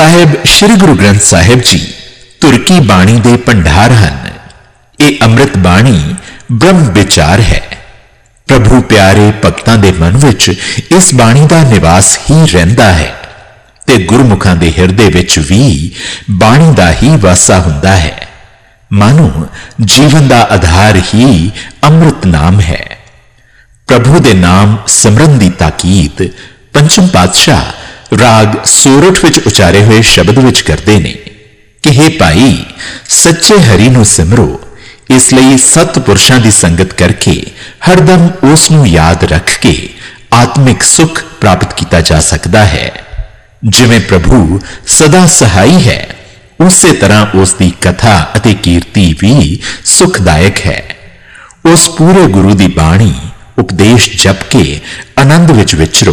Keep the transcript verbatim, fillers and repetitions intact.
ਸਾਹਿਬ ਸ੍ਰੀ ਗੁਰੂ ਗ੍ਰੰਥ ਸਾਹਿਬ ਜੀ ਤੁਰਕੀ ਬਾਣੀ ਦੇ ਭੰਡਾਰ ਹਨ। ਇਹ ਅੰਮ੍ਰਿਤ ਬਾਣੀ ਬ੍ਰਹਮ ਵਿਚਾਰ ਹੈ। ਪ੍ਰਭੂ ਪਿਆਰੇ ਭਗਤਾਂ ਦੇ ਮਨ ਵਿੱਚ ਇਸ ਬਾਣੀ ਦਾ ਨਿਵਾਸ ਹੀ ਰਹਿੰਦਾ ਹੈ ਤੇ ਗੁਰਮੁਖਾਂ ਦੇ ਹਿਰਦੇ ਵਿੱਚ ਵੀ ਬਾਣੀ ਦਾ ਹੀ ਵਾਸਾ ਹੁੰਦਾ ਹੈ। ਮਾਨੋ ਜੀਵਨ ਦਾ ਆਧਾਰ ਹੀ ਅੰਮ੍ਰਿਤ ਨਾਮ ਹੈ। ਪ੍ਰਭੂ ਦੇ ਨਾਮ ਸਿਮਰਨ ਦੀ ਤਾਕੀਦ ਪੰਚਮ ਪਾਤਸ਼ਾਹ ਰਾਗ ਸੋਰਠ ਵਿੱਚ ਉਚਾਰੇ ਹੋਏ ਸ਼ਬਦ ਵਿੱਚ ਕਰਦੇ ਨੇ ਕਿ हे ਭਾਈ, ਸੱਚੇ ਹਰੀ ਨੂੰ ਸਿਮਰੋ। ਇਸ ਲਈ ਸਤ ਪੁਰਸ਼ਾਂ ਦੀ ਸੰਗਤ ਕਰਕੇ ਹਰਦਮ ਉਸ ਨੂੰ ਯਾਦ ਰੱਖ ਕੇ ਆਤਮਿਕ ਸੁਖ ਪ੍ਰਾਪਤ ਕੀਤਾ ਜਾ ਸਕਦਾ ਹੈ। ਜਿਵੇਂ ਪ੍ਰਭੂ ਸਦਾ ਸਹਾਈ ਹੈ, ਉਸੇ ਤਰ੍ਹਾਂ ਉਸ ਦੀ ਕਥਾ ਅਤੇ ਕੀਰਤੀ ਵੀ ਸੁਖਦਾਇਕ ਹੈ। ਉਸ ਪੂਰੇ ਗੁਰੂ ਦੀ ਬਾਣੀ ਉਪਦੇਸ਼ ਜਪ ਕੇ ਆਨੰਦ ਵਿੱਚ ਵਿਚਰੋ।